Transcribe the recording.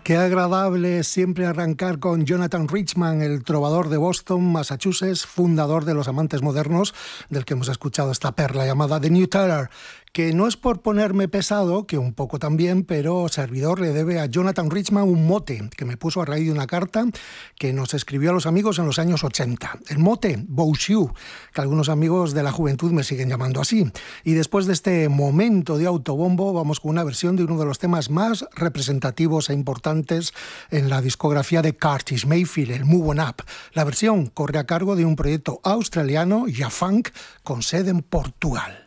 Qué agradable siempre arrancar con Jonathan Richman, el trovador de Boston, Massachusetts, fundador de Los Amantes Modernos, del que hemos escuchado esta perla llamada The New Terror, que no es por ponerme pesado, que un poco también, pero servidor le debe a Jonathan Richman un mote que me puso a raíz de una carta que nos escribió a los amigos en los años 80. El mote, Bouchiu, que algunos amigos de la juventud me siguen llamando así. Y después de este momento de autobombo, vamos con una versión de uno de los temas más representativos e importantes en la discografía de Curtis Mayfield, el Move On Up. La versión corre a cargo de un proyecto australiano, Jafunk, con sede en Portugal.